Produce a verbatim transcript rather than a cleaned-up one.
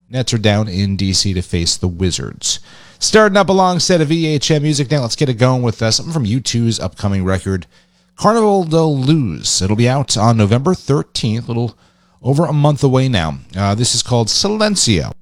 Nets are down in D C to face the Wizards. Starting up alongside of E H M Music now, let's get it going with uh, something from U two's upcoming record, Carnival de Luz. It'll be out on November thirteenth, a little over a month away now. Uh, this is called Silencio.